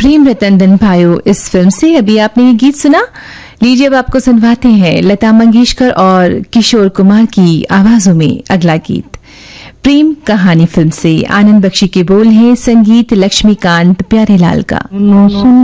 प्रेम रतन धन भाइयों, इस फिल्म से अभी आपने ये गीत सुना। लीजिए अब आपको सुनवाते हैं लता मंगेशकर और किशोर कुमार की आवाजों में अगला गीत। प्रेम कहानी फिल्म से आनंद बख्शी के बोल हैं, संगीत लक्ष्मीकांत प्यारेलाल का।